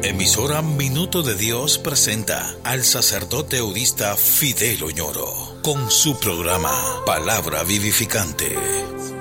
Emisora Minuto de Dios presenta al sacerdote eudista Fidel Oñoro con su programa Palabra Vivificante.